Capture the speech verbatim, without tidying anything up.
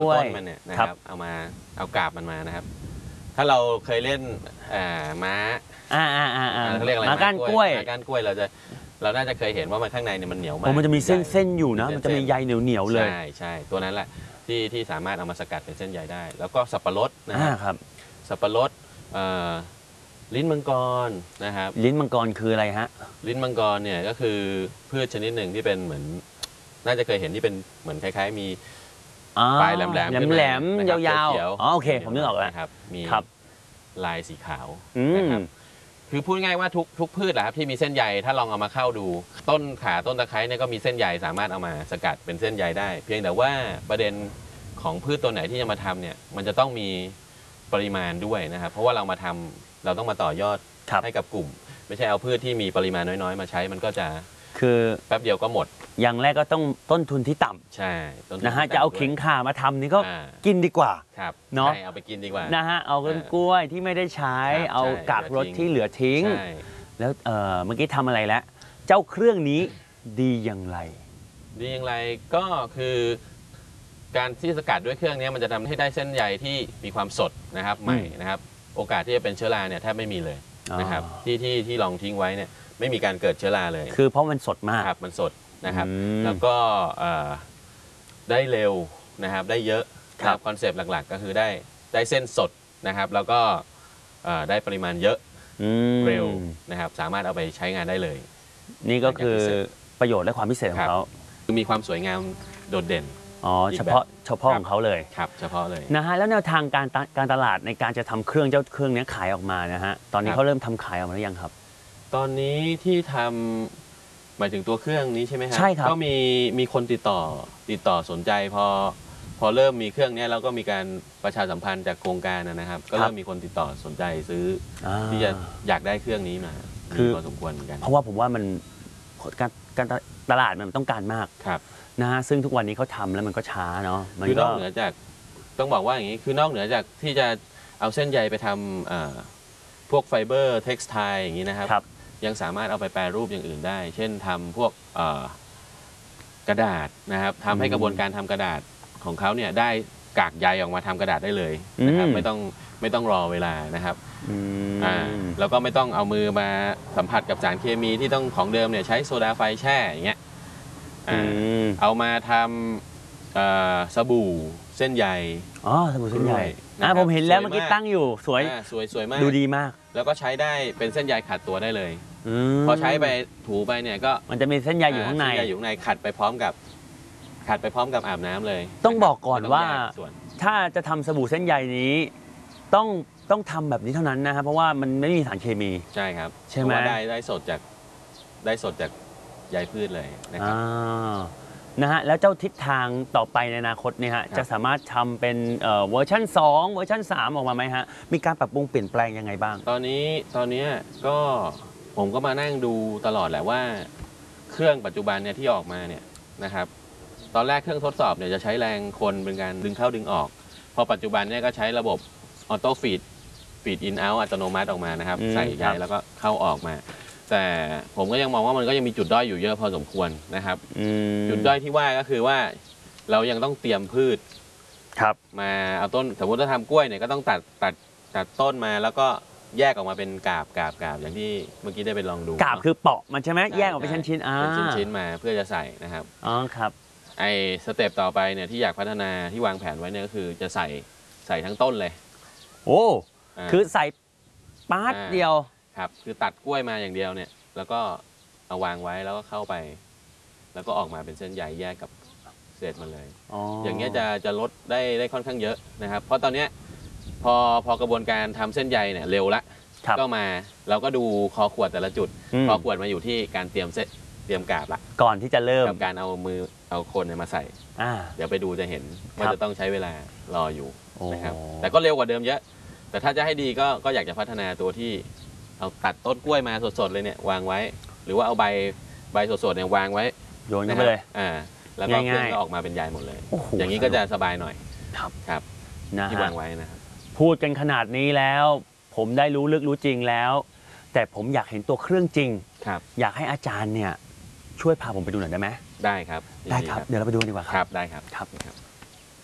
ต้นมันเนี่ยนะครับเอามาเอากาบมันมานะครับถ้าเราเคยเล่นม้าอ่าอ่าอ่าเขาเรียกอะไรม้าก้านกล้วยม้าก้านกล้วยเราจะเราน่าจะเคยเห็นว่ามันข้างในเนี่ยมันเหนียวมากมันจะมีเส้นเส้นอยู่นะมันจะมีใยเหนียวเหนียวเลยใช่ใช่ตัวนั้นแหละที่ที่สามารถเอามาสกัดเป็นเส้นใยได้แล้วก็สับปะรดนะครับสับปะรดลิ้นมังกรนะครับลิ้นมังกรคืออะไรฮะลิ้นมังกรเนี่ยก็คือพืชชนิดหนึ่งที่เป็นเหมือนน่าจะเคยเห็นที่เป็นเหมือนคล้ายๆมีปลายแหลมแหลมแหลมยาวๆอ๋อโอเคผมนึกออกแล้วครับมีลายสีขาวนะครับคือพูดง่ายว่าทุกทุกพืชแหละครับที่มีเส้นใยถ้าลองเอามาเข้าดูต้นข่าต้นตะไคร้เนี่ยก็มีเส้นใยสามารถเอามาสกัดเป็นเส้นใยได้เพียงแต่ว่าประเด็นของพืชตัวไหนที่จะมาทำเนี่ยมันจะต้องมีปริมาณด้วยนะครับเพราะว่าเรามาทำเราต้องมาต่อยอดให้กับกลุ่มไม่ใช่เอาพืชที่มีปริมาณน้อยๆมาใช้มันก็จะคือแป๊บเดียวก็หมดอย่างแรกก็ต้องต้นทุนที่ต่ำใช่นะฮะจะเอาขิงข่ามาทำนี่ก็กินดีกว่าเนาะเอาไปกินดีกว่านะฮะเอาต้นกล้วยที่ไม่ได้ใช้เอากากรสที่เหลือทิ้งแล้วเเมื่อกี้ทำอะไรแล้วเจ้าเครื่องนี้ดีอย่างไรดีอย่างไรก็คือการที่สกัดด้วยเครื่องนี้มันจะทำให้ได้เส้นใยที่มีความสดนะครับใหม่นะครับโอกาสที่จะเป็นเชื้อราเนี่ยแทบไม่มีเลยนะครับที่ที่ที่ลองทิ้งไว้เนี่ยไม่มีการเกิดเชื้อราเลยคือเพราะมันสดมากครับมันสดนะครับแล้วก็ได้เร็วนะครับได้เยอะครับคอนเซปต์หลักๆก็คือได้ได้เส้นสดนะครับแล้วก็ได้ปริมาณเยอะเร็วนะครับสามารถเอาไปใช้งานได้เลยนี่ก็คือประโยชน์และความพิเศษของเขาคือมีความสวยงามโดดเด่นอ๋อเฉพาะเฉพาะของเขาเลยครับเฉพาะเลยนะฮะแล้วแนวทางการการตลาดในการจะทำเครื่องเจ้าเครื่องนี้ขายออกมานะฮะตอนนี้เขาเริ่มทำขายออกมาหรือยังครับตอนนี้ที่ทำหมายถึงตัวเครื่องนี้ใช่ไหมครับใช่ครับก็มีมีคนติดต่อติดต่อสนใจพอพอเริ่มมีเครื่องนี้แล้วก็มีการประชาสัมพันธ์จากโครงการนะครับก็เริ่มมีคนติดต่อสนใจซื้อที่จะอยากได้เครื่องนี้มาคือพอสมควรเหมือนกันเพราะว่าผมว่ามันการการตลาดมันต้องการมากครับนะฮะซึ่งทุกวันนี้เขาทำแล้วมันก็ช้าเนาะคือนอกเหนือจากต้องบอกว่าอย่างนี้คือนอกเหนือจากที่จะเอาเส้นใยไปทำพวกไฟเบอร์เท็กซ์ไทอย่างนี้นะครับยังสามารถเอาไปแปรรูปอย่างอื่นได้เช่นทำพวกกระดาษนะครับทำให้กระบวนการทำกระดาษของเขาเนี่ยได้กากใยออกมาทำกระดาษได้เลยนะครับไม่ต้องไม่ต้องรอเวลานะครับอ่าแล้วก็ไม่ต้องเอามือมาสัมผัสกับสารเคมีที่ต้องของเดิมเนี่ยใช้โซดาไฟแช่อย่างเงี้ยเอามาทำสบู่เส้นใยอ๋อสบู่เส้นใยอ่าผมเห็นแล้วเมื่อกี้ตั้งอยู่สวยสวยสวยมากดูดีมากแล้วก็ใช้ได้เป็นเส้นใยขัดตัวได้เลยพอใช้ไปถูไปเนี่ยก็มันจะมีเส้นใยอยู่ข้างในเส้นใยอยู่ข้างในขัดไปพร้อมกับขัดไปพร้อมกับอาบน้ำเลยต้องบอกก่อนว่าถ้าจะทำสบู่เส้นใยนี้ต้องต้องทำแบบนี้เท่านั้นนะครับเพราะว่ามันไม่มีสารเคมีใช่ครับใช่ไหมได้ได้สดจากได้สดจากใยพืชเลยนะครับนะฮะแล้วเจ้าทิศทางต่อไปในอนาคตเนี่ยฮะจะสามารถทำเป็นเวอร์ชันสองเวอร์ชันสามออกมาไหมฮะมีการปรับปรุงเปลี่ยนแปลงยังไงบ้างตอนนี้ตอนนี้ก็ผมก็มานั่งดูตลอดแหละว่าเครื่องปัจจุบันเนี่ยที่ออกมาเนี่ยนะครับตอนแรกเครื่องทดสอบเนี่ยจะใช้แรงคนเป็นการดึงเข้าดึงออกพอปัจจุบันเนี่ยก็ใช้ระบบออโต้ฟีดฟีดอินเอาท์อัตโนมัติออกมานะครับใส่ใยแล้วก็เข้าออกมาแต่ผมก็ยังมองว่ามันก็ยังมีจุดด้อยอยู่เยอะพอสมควรนะครับจุดด้อยที่ว่าก็คือว่าเรายังต้องเตรียมพืชครับมาเอาต้นสมมติถ้าทำกล้วยเนี่ยก็ต้องตัดตัดตัดต้นมาแล้วก็แยกออกมาเป็นกาบกาบกาบอย่างที่เมื่อกี้ได้ไปลองดูกาบคือเปาะมันใช่ไหมแยกออกเป็นชิ้นๆเป็นชิ้นๆมาเพื่อจะใส่นะครับอ๋อครับไอ้สเต็ปต่อไปเนี่ยที่อยากพัฒนาที่วางแผนไว้เนี่ยก็คือจะใส่ใส่ทั้งต้นเลยโอ้คือใส่ปาร์ตเดียวครับคือตัดกล้วยมาอย่างเดียวเนี่ยแล้วก็เอาวางไว้แล้วก็เข้าไปแล้วก็ออกมาเป็นเส้นใยแยกกับเศษมันเลยอย่างเงี้ยจะจะลดได้ได้ค่อนข้างเยอะนะครับเพราะตอนเนี้ยพอพอกระบวนการทำเส้นใยเนี่ยเร็วละก็มาเราก็ดูคอขวดแต่ละจุดคอขวดมาอยู่ที่การเตรียมเส้นเตรียมกาบละก่อนที่จะเริ่มกับการเอามือเอาคนเนี่ยมาใส่เดี๋ยวไปดูจะเห็นว่าจะต้องใช้เวลารออยู่นะครับแต่ก็เร็วกว่าเดิมเยอะแต่ถ้าจะให้ดีก็ก็อยากจะพัฒนาตัวที่เอาตัดต้นกล้วยมาสดๆเลยเนี่ยวางไว้หรือว่าเอาใบใบสดๆเนี่ยวางไว้โยนไปเลยอ่าแล้วก็เครื่องก็ออกมาเป็นใยหมดเลยอย่างนี้ก็จะสบายหน่อยครับครับที่วางไว้นะครับพูดกันขนาดนี้แล้วผมได้รู้ลึกรู้จริงแล้วแต่ผมอยากเห็นตัวเครื่องจริงครับอยากให้อาจารย์เนี่ยช่วยพาผมไปดูหน่อยได้ไหมได้ครับได้ครับเดี๋ยวเราไปดูดีกว่าครับได้ครับครับ